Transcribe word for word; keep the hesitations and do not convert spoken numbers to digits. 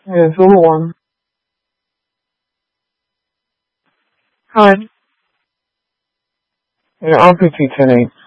Yeah, it's over one. Hi. Yeah, I'm fifty ten eight.